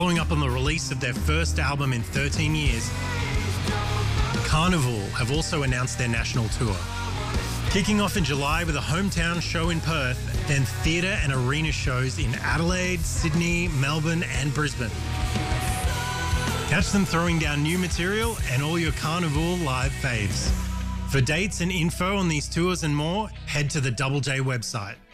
Following up on the release of their first album in 13 years, Carnival have also announced their national tour. Kicking off in July with a hometown show in Perth, then theatre and arena shows in Adelaide, Sydney, Melbourne and Brisbane. Catch them throwing down new material and all your Carnival live faves. For dates and info on these tours and more, head to the Double J website.